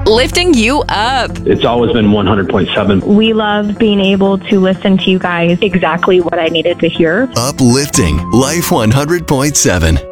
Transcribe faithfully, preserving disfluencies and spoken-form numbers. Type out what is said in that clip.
lifting you up. It's always been one hundred point seven. We love being able to listen to you guys exactly what I needed to hear. Uplifting Life one hundred point seven.